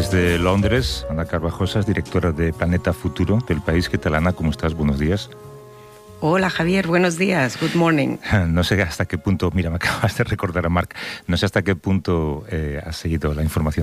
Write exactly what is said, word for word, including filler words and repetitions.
Desde Londres, Ana Carvajosas, directora de Planeta Futuro del País. ¿Qué tal, Ana? ¿Cómo estás? Buenos días. Hola, Javier. Buenos días. Good morning. No sé hasta qué punto, mira, me acabas de recordar a Marc, no sé hasta qué punto eh, has seguido la información